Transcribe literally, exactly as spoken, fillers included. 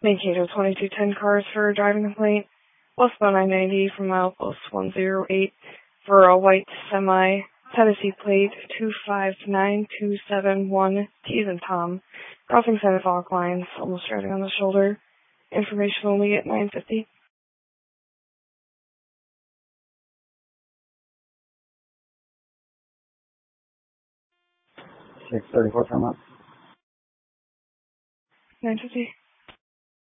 Mankato twenty-two ten cars for a driving complaint. Westbound nine ninety from milepost one oh eight for a white semi, Tennessee plate two five nine two seven one, T's and Tom. Crossing center fog lines, almost driving on the shoulder. Information only at nine fifty. six thirty-four, come up. nine fifty.